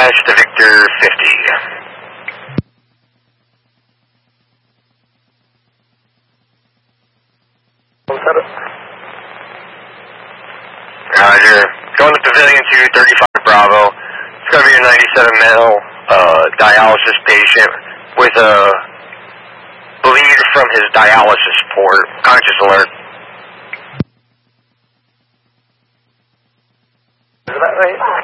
dispatch to Victor 50. Roger. Going to Pavilion 235 Bravo. It's going to be a 97 male dialysis patient with a bleed from his dialysis port. Conscious alert. Is that right?